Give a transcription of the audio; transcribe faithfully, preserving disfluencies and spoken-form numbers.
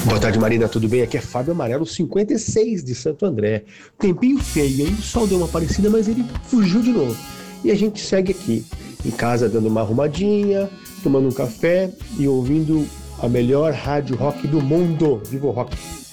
Boa tarde, Marina, tudo bem? Aqui é Fábio Amarelo, cinquenta e seis, de Santo André. Tempinho feio, hein? O sol deu uma parecida, mas ele fugiu de novo. E a gente segue aqui, em casa, dando uma arrumadinha, tomando um café e ouvindo a melhor rádio rock do mundo. Viva o rock!